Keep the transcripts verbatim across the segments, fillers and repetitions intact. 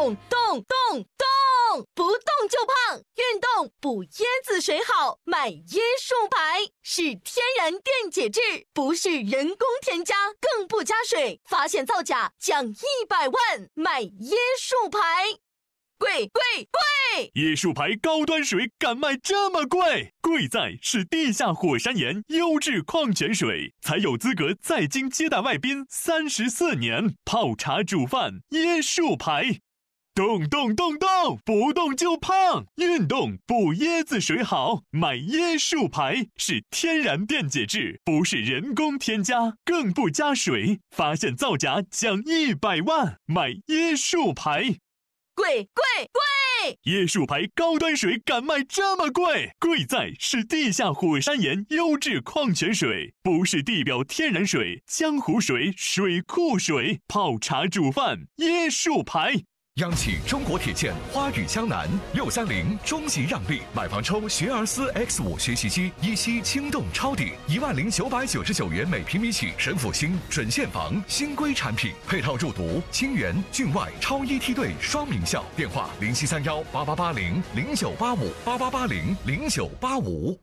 动动动动，不动就胖，运动补椰子水好，买椰树牌，是天然电解质，不是人工添加，更不加水，发现造假奖一百万，买椰树牌。贵贵贵！ 椰树牌高端水敢卖这么贵？贵在是地下火山岩优质矿泉水，才有资格在京接待外宾三十四年，泡茶煮饭椰树牌。动动动动，不动就胖，运动补椰子水好，买椰树牌，是天然电解质，不是人工添加，更不加水，发现造假奖一百万，买椰树牌。 贵贵贵！ 椰树牌高端水敢卖这么贵？贵在是地下火山岩优质矿泉水，不是地表天然水、江湖水、水库水，泡茶煮饭椰树牌。 央企中国铁建花语江南六三零终极让利，买房抽学而思 X 五 学习机，一期轻动抄底一万零九百九十九元每平米起，神府新准现房新规产品，配套入读清源郡外超一梯队双名校，电话零七三幺八八八零零九八五八八八零零九八五。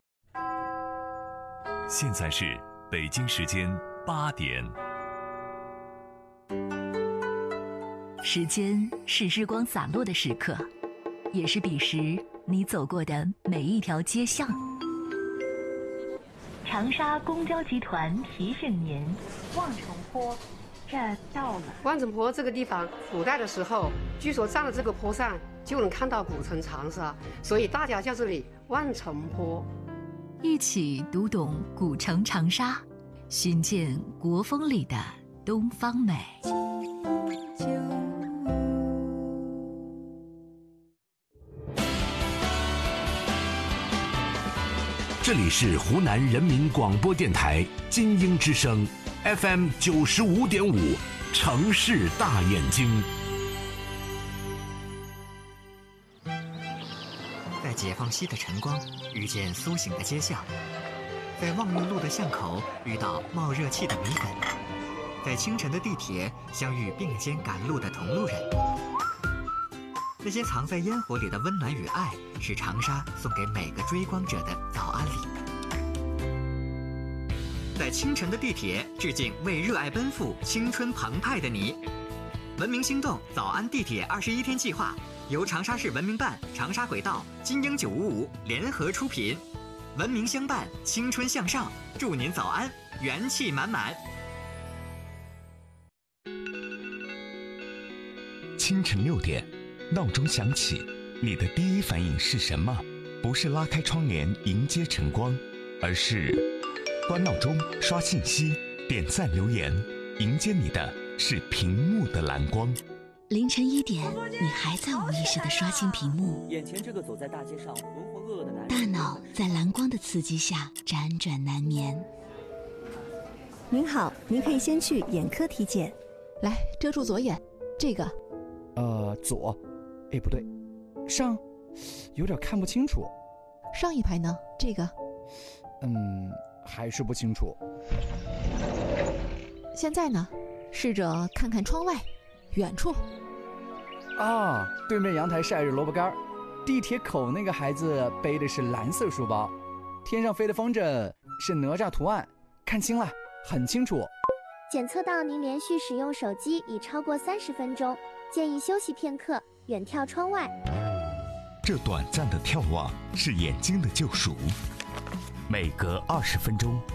现在是北京时间八点。 时间是日光洒落的时刻，也是彼时你走过的每一条街巷。长沙公交集团提醒您，望城坡这到了。 望城坡这个地方，古代的时候，据说站在这个坡上就能看到古城长沙，所以大家叫这里望城坡。 一起读懂古城长沙，寻见国风里的东方美。 这里是湖南人民广播电台金鹰之声 F M 九十五点五，城市大眼睛。 在解放西的晨光遇见苏醒的街巷，在望运路的巷口遇到冒热气的米粉，在清晨的地铁相遇并肩赶路的同路人。那些藏在烟火里的温暖与爱，是长沙送给每个追光者的早安礼。在清晨的地铁致敬为热爱奔赴、青春澎湃的你。文明心动早安地铁二十一天计划由长沙市文明办、长沙轨道、金鹰九五五联合出品，文明相伴，青春向上，祝您早安，元气满满。 清晨六点。闹钟响起，你的第一反应是什么？不是拉开窗帘迎接晨光，而是关闹钟、刷信息、点赞留言，迎接你的是屏幕的蓝光。 凌晨一点，你还在无意识地刷新屏幕， 眼前这个走在大街上浑浑噩噩的男人， 大脑在蓝光的刺激下辗转难眠。 您好，您可以先去眼科体检。 来，遮住左眼，这个。 呃，左。哎，不对，上，有点看不清楚。 上一排呢？这个， 嗯，还是不清楚。 现在呢？试着看看窗外，远处。 啊，对面阳台晒着萝卜干，地铁口那个孩子背的是蓝色书包，天上飞的风筝是哪吒图案，看清了，很清楚。 检测到您连续使用手机已超过三十分钟，建议休息片刻。远眺窗外， 这短暂的眺望是眼睛的救赎。每隔二十分钟